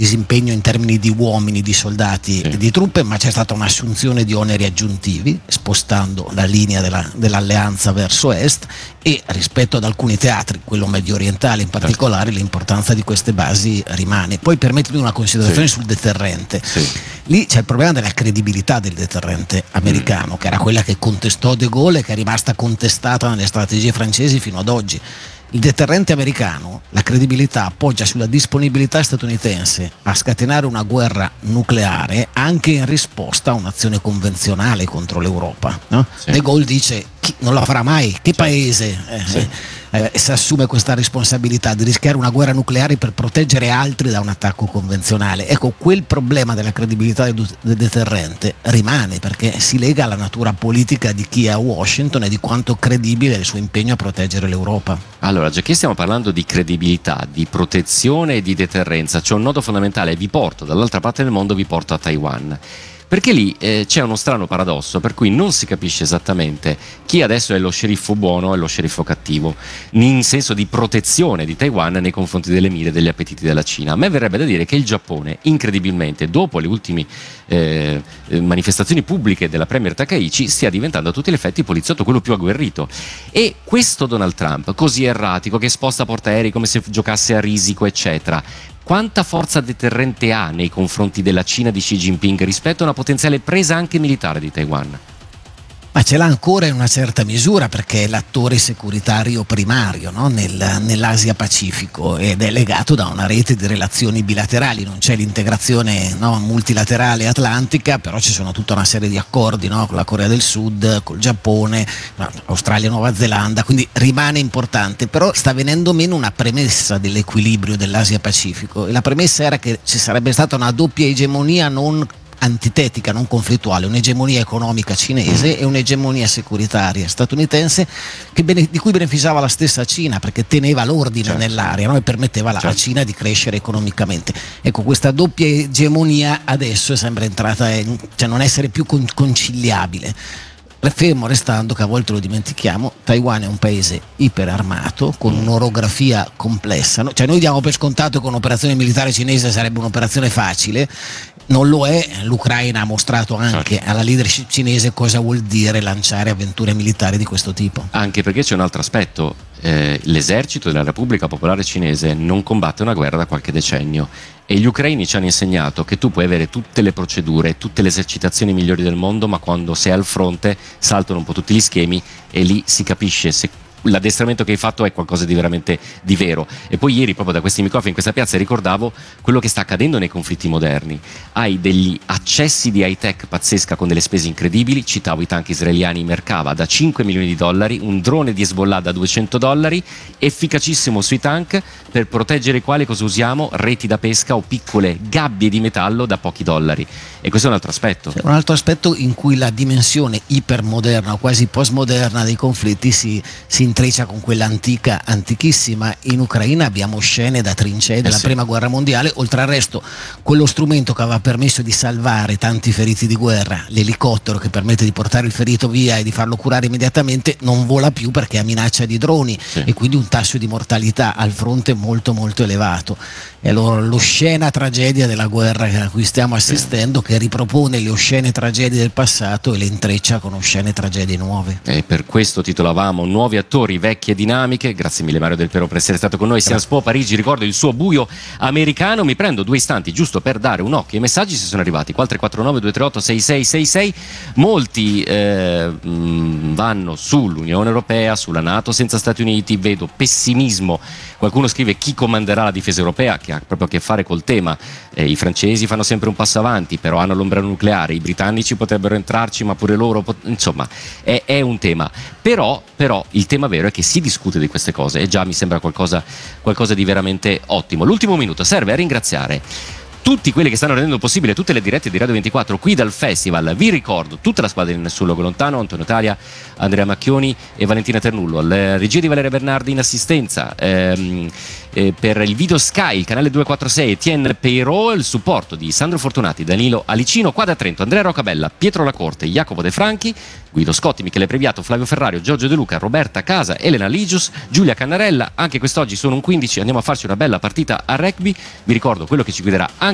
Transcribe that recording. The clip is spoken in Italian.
disimpegno in termini di uomini, di soldati e di truppe, ma c'è stata un'assunzione di oneri aggiuntivi, spostando la linea dell'alleanza verso est, e rispetto ad alcuni teatri, quello medio orientale in particolare, l'importanza di queste basi rimane. Poi permettimi una considerazione sul deterrente. Lì c'è il problema della credibilità del deterrente americano, che era quella che contestò De Gaulle e che è rimasta contestata nelle strategie francesi fino ad oggi. Il deterrente americano, la credibilità appoggia sulla disponibilità statunitense a scatenare una guerra nucleare anche in risposta a un'azione convenzionale contro l'Europa, no? De Gaulle dice: non la farà mai, che paese si assume questa responsabilità di rischiare una guerra nucleare per proteggere altri da un attacco convenzionale? Ecco, quel problema della credibilità del deterrente rimane, perché si lega alla natura politica di chi è a Washington e di quanto credibile è il suo impegno a proteggere l'Europa. Allora, già che stiamo parlando di credibilità, di protezione e di deterrenza, c'è un nodo fondamentale: vi porto dall'altra parte del mondo, vi porto a Taiwan. Perché lì c'è uno strano paradosso per cui non si capisce esattamente chi adesso è lo sceriffo buono e lo sceriffo cattivo, in senso di protezione di Taiwan nei confronti delle mire e degli appetiti della Cina. A me verrebbe da dire che il Giappone, incredibilmente, dopo le ultime manifestazioni pubbliche della premier Takaichi, stia diventando a tutti gli effetti il poliziotto quello più agguerrito. E questo Donald Trump, così erratico, che sposta portaerei come se giocasse a risico, eccetera, quanta forza deterrente ha nei confronti della Cina di Xi Jinping rispetto a una potenziale presa anche militare di Taiwan? Ma ce l'ha ancora in una certa misura, perché è l'attore securitario primario, no? Nell'Asia Pacifico, ed è legato da una rete di relazioni bilaterali. Non c'è l'integrazione, no, multilaterale atlantica, però ci sono tutta una serie di accordi, no? Con la Corea del Sud, col Giappone, Australia, Nuova Zelanda, quindi rimane importante. Però sta venendo meno una premessa dell'equilibrio dell'Asia Pacifico, e la premessa era che ci sarebbe stata una doppia egemonia non antitetica, non conflittuale, un'egemonia economica cinese e un'egemonia securitaria statunitense di cui beneficiava la stessa Cina, perché teneva l'ordine nell'area, no? E permetteva alla Cina di crescere economicamente. Ecco, questa doppia egemonia adesso sembra entrata cioè non essere più conciliabile. Fermo restando che, a volte lo dimentichiamo, Taiwan è un paese iperarmato con un'orografia complessa, no? Cioè noi diamo per scontato che un'operazione militare cinese sarebbe un'operazione facile. Non lo è. L'Ucraina ha mostrato anche alla leadership cinese cosa vuol dire lanciare avventure militari di questo tipo. Anche perché c'è un altro aspetto: l'esercito della Repubblica Popolare Cinese non combatte una guerra da qualche decennio, e gli ucraini ci hanno insegnato che tu puoi avere tutte le procedure, tutte le esercitazioni migliori del mondo, ma quando sei al fronte saltano un po' tutti gli schemi, e lì si capisce se l'addestramento che hai fatto è qualcosa di veramente di vero. E poi ieri, proprio da questi microfoni in questa piazza, ricordavo quello che sta accadendo nei conflitti moderni. Hai degli accessi di high tech pazzesca con delle spese incredibili. Citavo i tank israeliani Merkava da $5 milioni, un drone di Hezbollah da $200, efficacissimo sui tank, per proteggere i quali cosa usiamo? Reti da pesca o piccole gabbie di metallo da pochi dollari. E questo è un altro aspetto. C'è un altro aspetto in cui la dimensione ipermoderna o quasi postmoderna dei conflitti si intreccia con quella antichissima. In Ucraina abbiamo scene da trincee della prima guerra mondiale. Oltre al resto, quello strumento che aveva permesso di salvare tanti feriti di guerra, l'elicottero che permette di portare il ferito via e di farlo curare immediatamente, non vola più perché ha minaccia di droni e quindi un tasso di mortalità al fronte molto molto elevato. E allora l'oscena tragedia della guerra a cui stiamo assistendo, che ripropone le oscene tragedie del passato e le intreccia con oscene tragedie nuove. E per questo titolavamo Nuovi attori, vecchie dinamiche. Grazie mille Mario Del Piero per essere stato con noi. Sciences Po Parigi, ricordo il suo buio americano. Mi prendo 2 istanti giusto per dare un occhio ai messaggi, si sono arrivati qua 349 238 6666. Molti vanno sull'Unione Europea, sulla NATO senza Stati Uniti. Vedo pessimismo. Qualcuno scrive: chi comanderà la difesa europea, che ha proprio a che fare col tema. I francesi fanno sempre un passo avanti, però hanno l'ombrello nucleare. I britannici potrebbero entrarci, ma pure loro insomma è un tema. Però il tema vero è che si discute di queste cose, e già mi sembra qualcosa di veramente ottimo. L'ultimo minuto serve a ringraziare tutti quelli che stanno rendendo possibile tutte le dirette di Radio 24 qui dal festival. Vi ricordo tutta la squadra di Nessun Luogo Lontano: Antonio Talia, Andrea Macchioni e Valentina Ternullo, la regia di Valeria Bernardi in assistenza, per il video Sky, il canale 246, Etienne Peiro, il supporto di Sandro Fortunati, Danilo Alicino, qua da Trento Andrea Rocabella, Pietro Lacorte, Jacopo De Franchi, Guido Scotti, Michele Previato, Flavio Ferrario, Giorgio De Luca, Roberta Casa, Elena Ligius, Giulia Cannarella. Anche quest'oggi sono un 15, andiamo a farci una bella partita a rugby. Vi ricordo quello che ci guiderà anche